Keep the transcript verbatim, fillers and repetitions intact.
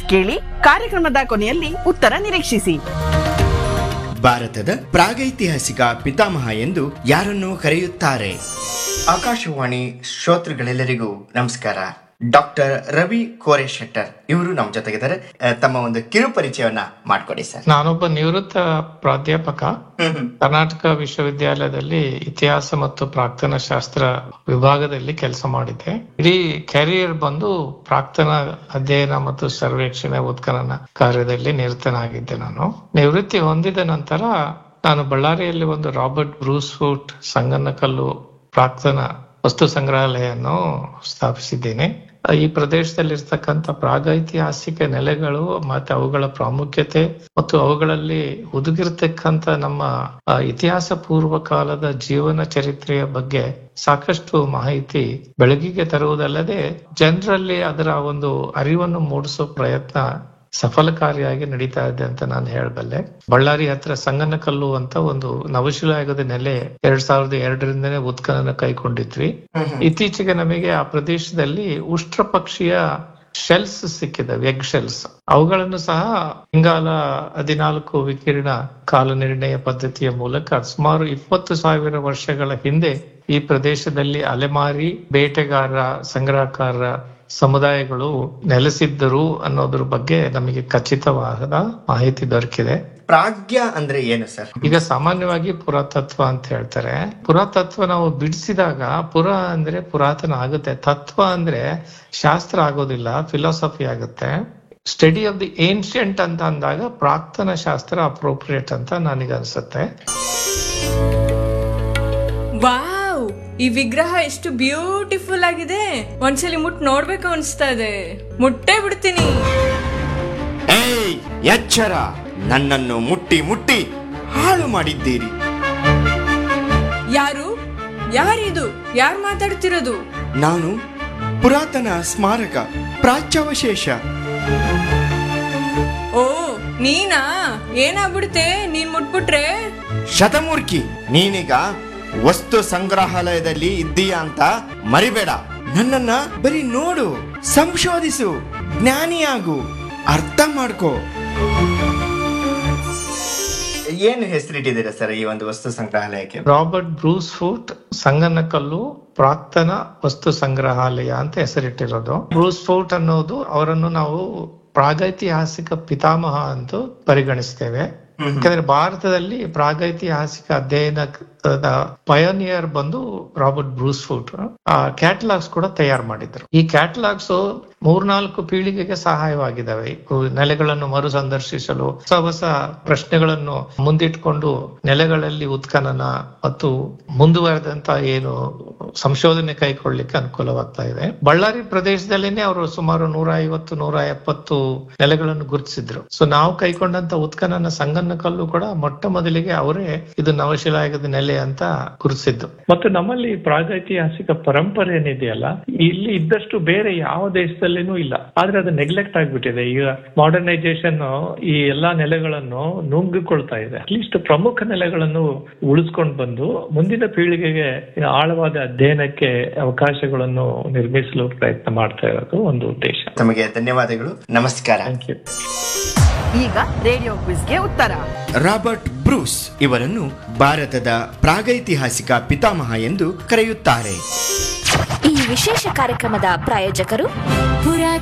ಕೇಳಿ, ಕಾರ್ಯಕ್ರಮದ ಕೊನೆಯಲ್ಲಿ ಉತ್ತರ ನಿರೀಕ್ಷಿಸಿ. ಭಾರತದ ಪ್ರಾಗೈತಿಹಾಸಿಕ ಪಿತಾಮಹ ಎಂದು ಯಾರನ್ನು ಕರೆಯುತ್ತಾರೆ? ಆಕಾಶವಾಣಿ ಶ್ರೋತೃಗಳೆಲ್ಲರಿಗೂ ನಮಸ್ಕಾರ. ಡಾಕ್ಟರ್ ರವಿ ಕೋರೆಶೆಟ್ಟರ್ ಇವರು ನಮ್ಮ ಜೊತೆಗಿದ್ದಾರೆ. ತಮ್ಮ ಒಂದು ಕಿರು ಪರಿಚಯವನ್ನ ಮಾಡಿಕೊಡಿ ಸರ್. ನಾನೊಬ್ಬ ನಿವೃತ್ತ ಪ್ರಾಧ್ಯಾಪಕ, ಕರ್ನಾಟಕ ವಿಶ್ವವಿದ್ಯಾಲಯದಲ್ಲಿ ಇತಿಹಾಸ ಮತ್ತು ಪ್ರಾಕ್ತನ ಶಾಸ್ತ್ರ ವಿಭಾಗದಲ್ಲಿ ಕೆಲಸ ಮಾಡಿದ್ದೆ. ಇಡೀ ಕ್ಯಾರಿಯರ್ ಬಂದು ಪ್ರಾಕ್ತನ ಅಧ್ಯಯನ ಮತ್ತು ಸರ್ವೇಕ್ಷಣೆ ಉತ್ಖನನ ಕಾರ್ಯದಲ್ಲಿ ನಿರತನಾಗಿದ್ದೆ. ನಾನು ನಿವೃತ್ತಿ ಹೊಂದಿದ ನಂತರ ನಾನು ಬಳ್ಳಾರಿಯಲ್ಲಿ ಒಂದು ರಾಬರ್ಟ್ ಬ್ರೂಸ್ ಫುಟ್ ಸಂಗನಕಲ್ಲು ಪ್ರಾಕ್ತನ ವಸ್ತು ಸಂಗ್ರಹಾಲಯನ್ನು ಸ್ಥಾಪಿಸಿದ್ದೇನೆ. ಈ ಪ್ರದೇಶದಲ್ಲಿರ್ತಕ್ಕಂಥ ಪ್ರಾಗೈತಿಹಾಸಿಕ ನೆಲೆಗಳು ಮತ್ತೆ ಅವುಗಳ ಪ್ರಾಮುಖ್ಯತೆ ಮತ್ತು ಅವುಗಳಲ್ಲಿ ಹುದುಗಿರ್ತಕ್ಕಂಥ ನಮ್ಮ ಇತಿಹಾಸ ಪೂರ್ವ ಕಾಲದ ಜೀವನ ಚರಿತ್ರೆಯ ಬಗ್ಗೆ ಸಾಕಷ್ಟು ಮಾಹಿತಿ ಬೆಳಕಿಗೆ ತರುವುದಲ್ಲದೆ ಜನರಲ್ಲಿ ಅದರ ಒಂದು ಅರಿವನ್ನು ಮೂಡಿಸೋ ಪ್ರಯತ್ನ ಸಫಲಕಾರಿಯಾಗಿ ನಡೀತಾ ಇದೆ ಅಂತ ನಾನು ಹೇಳಬಲ್ಲೆ. ಬಳ್ಳಾರಿ ಹತ್ರ ಸಂಗನಕಲ್ಲು ಅಂತ ಒಂದು ನವಶಿಲಾಯುಗದ ನೆಲೆ ಎರಡ್ ಸಾವಿರದ ಎರಡರಿಂದನೇ ಉತ್ಖನನ ಕೈಗೊಂಡಿದ್ವಿ. ಇತ್ತೀಚೆಗೆ ನಮಗೆ ಆ ಪ್ರದೇಶದಲ್ಲಿ ಉಷ್ಟ್ರ ಪಕ್ಷಿಯ ಶೆಲ್ಸ್ ಸಿಕ್ಕಿದವೆ, ಎಗ್ ಶೆಲ್ಸ್. ಅವುಗಳನ್ನು ಸಹ ಇಂಗಾಲ ಹದಿನಾಲ್ಕು ವಿಕಿರಣ ಕಾಲ ನಿರ್ಣಯ ಪದ್ಧತಿಯ ಮೂಲಕ ಸುಮಾರು ಇಪ್ಪತ್ತು ಸಾವಿರ ವರ್ಷಗಳ ಹಿಂದೆ ಈ ಪ್ರದೇಶದಲ್ಲಿ ಅಲೆಮಾರಿ ಬೇಟೆಗಾರ ಸಂಗ್ರಹಕಾರ ಸಮುದಾಯಗಳು ನೆಲೆಸಿದ್ದರು ಅನ್ನೋದ್ರ ಬಗ್ಗೆ ನಮಗೆ ಖಚಿತವಾದ ಮಾಹಿತಿ ದೊರಕಿದೆ. ಪ್ರಾಗ್ಯ ಅಂದ್ರೆ ಏನು ಸರ್? ಈಗ ಸಾಮಾನ್ಯವಾಗಿ ಪುರಾತತ್ವ ಅಂತ ಹೇಳ್ತಾರೆ. ಪುರಾತತ್ವ ನಾವು ಬಿಡಿಸಿದಾಗ ಪುರ ಅಂದ್ರೆ ಪುರಾತನ ಆಗುತ್ತೆ, ತತ್ವ ಅಂದ್ರೆ ಶಾಸ್ತ್ರ ಆಗೋದಿಲ್ಲ, ಫಿಲಾಸಫಿ ಆಗುತ್ತೆ. ಸ್ಟಡಿ ಆಫ್ ದಿ ಏನ್ಷಿಯಂಟ್ ಅಂತ ಅಂದಾಗ ಪ್ರಾಕ್ತನ ಶಾಸ್ತ್ರ ಅಪ್ರೋಪ್ರಿಯೇಟ್ ಅಂತ ನನಗೆ ಅನ್ಸುತ್ತೆ. ವಾವ್, ಈ ವಿಗ್ರಹ ಎಷ್ಟು ಬ್ಯೂಟಿಫುಲ್ ಆಗಿದೆ. ಒಂದ್ಸಲಿ ಮುಟ್ ನೋಡ್ಬೇಕು ಅನ್ಸ್ತಾ ಇದೆ. ಮುಟ್ಟೆ ಬಿಡ್ತೀನಿ. ಏಯ್ ಎಚ್ಚರ, ನನ್ನನ್ನು ಮುಟ್ಟಿ ಮುಟ್ಟಿ ಹಾಳು ಮಾಡಿದ್ದೀರಿ. ಯಾರು ಯಾರಿದು? ಯಾರು ಮಾತಾಡ್ತಿರೋದು? ನಾನು ಪುರಾತನ ಸ್ಮಾರಕ ಪ್ರಾಚ್ಯವಶೇಷ. ಓ ನೀನಾ? ಏನಾಗ್ಬಿಡುತ್ತೆ ನೀನ್ ಮುಟ್ಬಿಟ್ರೆ? ಶತಮೂರ್ಖಿ, ನೀನೀಗ ವಸ್ತು ಸಂಗ್ರಹಾಲಯದಲ್ಲಿ ಇದ್ದೀಯಾ ಅಂತ ಮರಿಬೇಡ. ನನ್ನನ್ನ ಬರೀ ನೋಡು, ಸಂಶೋಧಿಸು, ಜ್ಞಾನಿಯಾಗು, ಅರ್ಥ ಮಾಡ್ಕೋ. ಏನು ಹೆಸರಿಟ್ಟಿದ್ದೀರಾ ಸರ್ ಈ ಒಂದು ವಸ್ತು ಸಂಗ್ರಹಾಲಯಕ್ಕೆ? ರಾಬರ್ಟ್ ಬ್ರೂಸ್ ಫುಟ್ ಸಂಗನಕಲ್ಲು ಪ್ರಾಕ್ತನ ವಸ್ತು ಸಂಗ್ರಹಾಲಯ ಅಂತ ಹೆಸರಿಟ್ಟಿರೋದು. ಬ್ರೂಸ್ ಫುಟ್ ಅನ್ನೋದು ಅವರನ್ನು ನಾವು ಪ್ರಾಗೈತಿಹಾಸಿಕ ಪಿತಾಮಹ ಅಂತ ಪರಿಗಣಿಸ್ತೇವೆ. ಯಾಕಂದ್ರೆ ಭಾರತದಲ್ಲಿ ಪ್ರಾಗೈತಿಹಾಸಿಕ ಅಧ್ಯಯನದ ಪಯೋನಿಯರ್ ಬಂದು ರಾಬರ್ಟ್ ಬ್ರೂಸ್ ಫುಟ್. ಆ ಕ್ಯಾಟಲಾಗ್ಸ್ ಕೂಡ ತಯಾರು ಮಾಡಿದ್ರು. ಈ ಕ್ಯಾಟಲಾಗ್ಸ್ ಮೂರ್ನಾಲ್ಕು ಪೀಳಿಗೆಗೆ ಸಹಾಯವಾಗಿದ್ದಾವೆ. ನೆಲೆಗಳನ್ನು ಮರು ಸಂದರ್ಶಿಸಲು, ಹೊಸ ಹೊಸ ಪ್ರಶ್ನೆಗಳನ್ನು ಮುಂದಿಟ್ಕೊಂಡು ನೆಲೆಗಳಲ್ಲಿ ಉತ್ಖನನ ಮತ್ತು ಮುಂದುವರೆದಂತ ಏನು ಸಂಶೋಧನೆ ಕೈಗೊಳ್ಳಿಕ್ಕೆ ಅನುಕೂಲವಾಗ್ತಾ ಇದೆ. ಬಳ್ಳಾರಿ ಪ್ರದೇಶದಲ್ಲಿನೇ ಅವರು ಸುಮಾರು ನೂರ ಐವತ್ತು ನೂರ ಎಪ್ಪತ್ತು ನೆಲೆಗಳನ್ನು ಗುರುತಿಸಿದ್ರು. ಸೊ ನಾವು ಕೈಗೊಂಡಂತ ಉತ್ಖನನ ಸಂಗನಕಲ್ಲು ಕೂಡ ಮೊಟ್ಟ ಮೊದಲಿಗೆ ಅವರೇ ಇದು ನವಶಿಲಾಯುಗದ ನೆಲೆ ಅಂತ ಗುರುತಿಸಿದ್ದು. ಮತ್ತು ನಮ್ಮಲ್ಲಿ ಪ್ರಾಗೈತಿಹಾಸಿಕ ಪರಂಪರೆ ಏನಿದೆಯಲ್ಲ, ಇಲ್ಲಿ ಇದ್ದಷ್ಟು ಬೇರೆ ಯಾವ ದೇಶದಲ್ಲಿನೂ ಇಲ್ಲ. ಆದ್ರೆ ಅದು ನೆಗ್ಲೆಕ್ಟ್ ಆಗ್ಬಿಟ್ಟಿದೆ. ಈಗ ಮಾಡರ್ನೈಸೇಷನ್ ಈ ಎಲ್ಲಾ ನೆಲೆಗಳನ್ನು ನುಂಗಿಕೊಳ್ತಾ ಇದೆ. ಅಟ್ಲೀಸ್ಟ್ ಪ್ರಮುಖ ನೆಲೆಗಳನ್ನು ಉಳಿಸ್ಕೊಂಡು ಬಂದು ಮುಂದಿನ ಪೀಳಿಗೆಗೆ ಆಳವಾದ ಅಧ್ಯಯನಕ್ಕೆ ಅವಕಾಶಗಳನ್ನು ನಿರ್ಮಿಸಲು ಪ್ರಯತ್ನ ಮಾಡ್ತಾ ಇರೋದು ಒಂದು ಉದ್ದೇಶ. ತಮಗೆ ಧನ್ಯವಾದಗಳು, ನಮಸ್ಕಾರ. Thank you. ಈಗ ರೇಡಿಯೋ ಕ್ವಿಜ್ಗೆ ಉತ್ತರ. ರಾಬರ್ಟ್ ಬ್ರೂಸ್ ಇವರನ್ನು ಭಾರತದ ಪ್ರಾಗೈತಿಹಾಸಿಕ ಪಿತಾಮಹ ಎಂದು ಕರೆಯುತ್ತಾರೆ. ಈ ವಿಶೇಷ ಕಾರ್ಯಕ್ರಮದ ಪ್ರಾಯೋಜಕರು